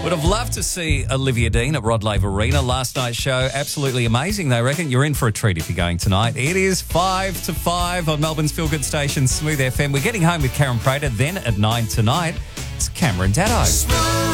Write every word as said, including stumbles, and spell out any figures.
Would have loved to see Olivia Dean at Rod Laver Arena. Last night's show, absolutely amazing, they reckon. You're in for a treat if you're going tonight. It is five to five on Melbourne's Feel Good station, Smooth F M. We're getting home with Karen Prater, then at nine tonight. It's Cameron Daddo.